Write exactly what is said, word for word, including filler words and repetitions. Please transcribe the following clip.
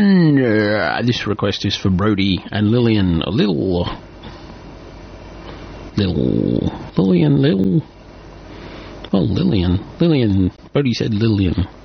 And uh, this request is for Brody and Lillian. A little... Little... Lillian, little... Oh, Lillian. Lillian. Brody said Lillian.